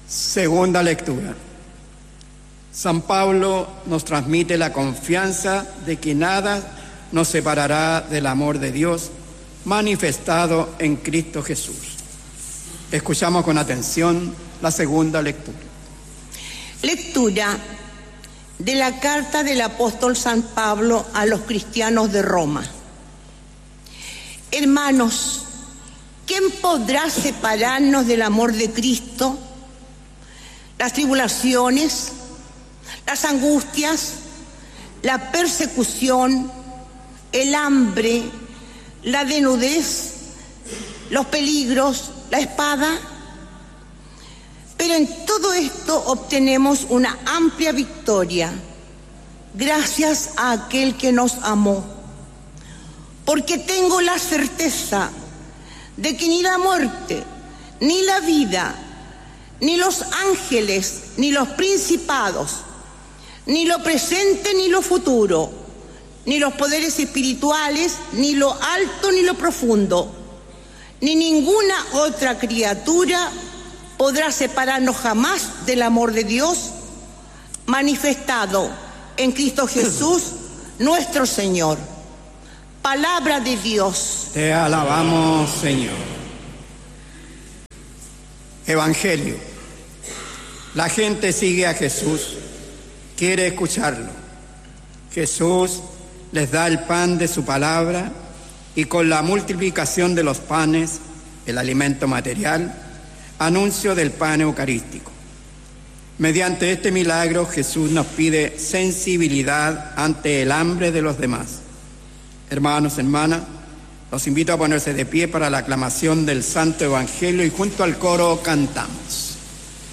Segunda lectura. San Pablo nos transmite la confianza de que nada nos separará del amor de Dios manifestado en Cristo Jesús. Escuchamos con atención la segunda lectura. Lectura de la carta del apóstol San Pablo a los cristianos de Roma. Hermanos, ¿quién podrá separarnos del amor de Cristo? Las tribulaciones, las angustias, la persecución, el hambre, la desnudez, los peligros, la espada. Pero en todo esto obtenemos una amplia victoria, gracias a aquel que nos amó. Porque tengo la certeza de que ni la muerte, ni la vida, ni los ángeles, ni los principados, ni lo presente, ni lo futuro, ni los poderes espirituales, ni lo alto, ni lo profundo, ni ninguna otra criatura podrá separarnos jamás del amor de Dios manifestado en Cristo Jesús, nuestro Señor. Palabra de Dios. Te alabamos, Señor. Evangelio. La gente sigue a Jesús, quiere escucharlo. Jesús les da el pan de su palabra y con la multiplicación de los panes, el alimento material, anuncio del pan eucarístico. Mediante este milagro, Jesús nos pide sensibilidad ante el hambre de los demás. Hermanos, hermanas, los invito a ponerse de pie para la aclamación del Santo Evangelio y junto al coro cantamos.